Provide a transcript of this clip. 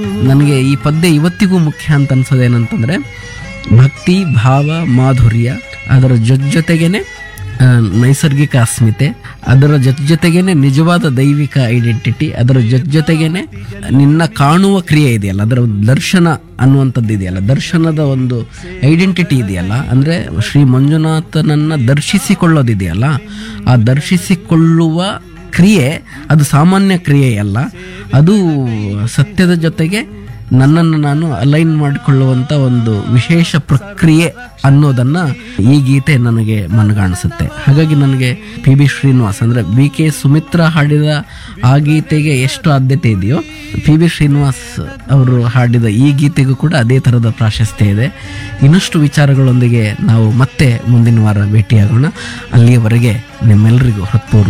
ನನಗೆ ಈ ಪದ್ಯ ಇವತ್ತಿಗೂ ಮುಖ್ಯ ಅಂತ ಅನ್ಸೋದೇನಂತಂದ್ರೆ, ಭಕ್ತಿ ಭಾವ ಮಾಧುರ್ಯ, ಅದರ ಜೊತೆಗೇನೆ ನೈಸರ್ಗಿಕ ಅಸ್ಮಿತೆ, ಅದರ ಜೊತೆಗೇನೆ ನಿಜವಾದ ದೈವಿಕ ಐಡೆಂಟಿಟಿ, ಅದರ ಜೊತೆಗೇನೆ ನಿನ್ನ ಕಾಣುವ ಕ್ರಿಯೆ ಇದೆಯಲ್ಲ, ಅದರ ದರ್ಶನ ಅನ್ನುವಂಥದ್ದು ಇದೆಯಲ್ಲ, ದರ್ಶನದ ಒಂದು ಐಡೆಂಟಿಟಿ ಇದೆಯಲ್ಲ, ಅಂದರೆ ಶ್ರೀ ಮಂಜುನಾಥನನ್ನು ದರ್ಶಿಸಿಕೊಳ್ಳೋದಿದೆಯಲ್ಲ, ಆ ದರ್ಶಿಸಿಕೊಳ್ಳುವ ಕ್ರಿಯೆ ಅದು ಸಾಮಾನ್ಯ ಕ್ರಿಯೆಯಲ್ಲ, ಅದು ಸತ್ಯದ ಜೊತೆಗೆ ನನ್ನನ್ನು ನಾನು ಅಲೈನ್ ಮಾಡಿಕೊಳ್ಳುವಂಥ ಒಂದು ವಿಶೇಷ ಪ್ರಕ್ರಿಯೆ ಅನ್ನೋದನ್ನು ಈ ಗೀತೆ ನನಗೆ ಮನಗಾಣಿಸುತ್ತೆ. ಹಾಗಾಗಿ ನನಗೆ ಪಿ ಬಿ ಶ್ರೀನಿವಾಸ್ ಅಂದರೆ ಬಿ ಕೆ ಸುಮಿತ್ರಾ ಹಾಡಿದ ಆ ಗೀತೆಗೆ ಎಷ್ಟು ಆದ್ಯತೆ ಇದೆಯೋ, ಪಿ ಬಿ ಶ್ರೀನಿವಾಸ್ ಅವರು ಹಾಡಿದ ಈ ಗೀತೆಗೂ ಕೂಡ ಅದೇ ಥರದ ಪ್ರಾಶಸ್ತ್ಯ ಇದೆ. ಇನ್ನಷ್ಟು ವಿಚಾರಗಳೊಂದಿಗೆ ನಾವು ಮತ್ತೆ ಮುಂದಿನ ವಾರ ಭೇಟಿಯಾಗೋಣ. ಅಲ್ಲಿಯವರೆಗೆ ನಿಮ್ಮೆಲ್ಲರಿಗೂ ಹೃತ್ಪೂರ್ವಕ